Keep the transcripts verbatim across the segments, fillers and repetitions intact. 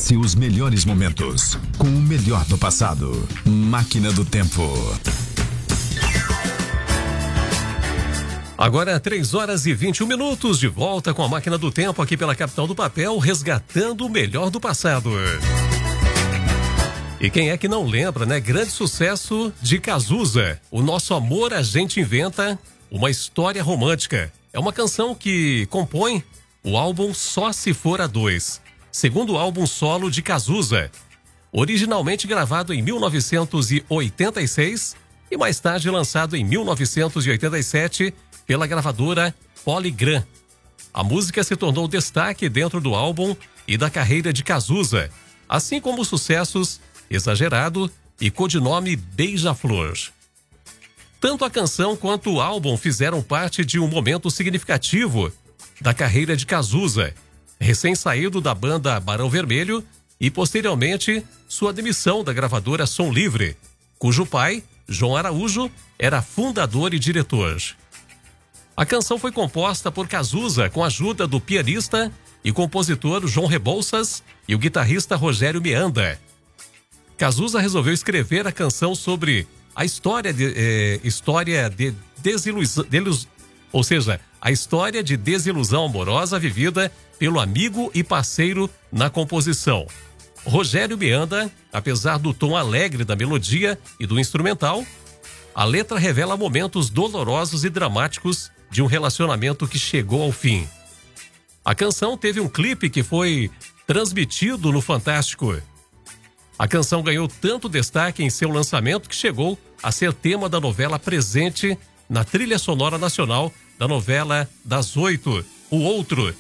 Revive-se os melhores momentos com o melhor do passado. Máquina do Tempo. Agora, três horas e vinte e um minutos, de volta com a Máquina do Tempo aqui pela Capital do Papel, resgatando o melhor do passado. E quem é que não lembra, né? Grande sucesso de Cazuza, O Nosso Amor a Gente Inventa, uma história romântica. É uma canção que compõe o álbum Só Se For a Dois, segundo álbum solo de Cazuza, originalmente gravado em mil novecentos e oitenta e seis e mais tarde lançado em mil novecentos e oitenta e sete pela gravadora Polygram. A música se tornou destaque dentro do álbum e da carreira de Cazuza, assim como os sucessos Exagerado e codinome Beija-Flor. Tanto a canção quanto o álbum fizeram parte de um momento significativo da carreira de Cazuza, recém-saído da banda Barão Vermelho e, posteriormente, sua demissão da gravadora Som Livre, cujo pai, João Araújo, era fundador e diretor. A canção foi composta por Cazuza com a ajuda do pianista e compositor João Rebouças e o guitarrista Rogério Miranda. Cazuza resolveu escrever a canção sobre a história de, eh, história de desilusão, delus, ou seja, a história de desilusão amorosa vivida pelo amigo e parceiro na composição. Rogério Miranda, apesar do tom alegre da melodia e do instrumental, a letra revela momentos dolorosos e dramáticos de um relacionamento que chegou ao fim. A canção teve um clipe que foi transmitido no Fantástico. A canção ganhou tanto destaque em seu lançamento que chegou a ser tema da novela presente na trilha sonora nacional da novela das oito, O Outro,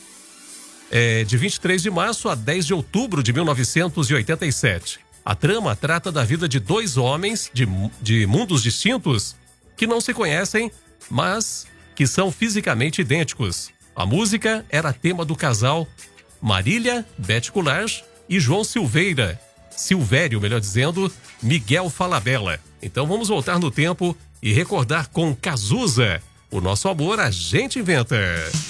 é, de vinte e três de março a dez de outubro de mil novecentos e oitenta e sete. A trama trata da vida de dois homens de, de mundos distintos que não se conhecem, mas que são fisicamente idênticos. A música era tema do casal Marília Beth Goulart e João Silveira, Silvério, melhor dizendo, Miguel Falabella. Então vamos voltar no tempo e recordar com Cazuza, O Nosso Amor a Gente Inventa.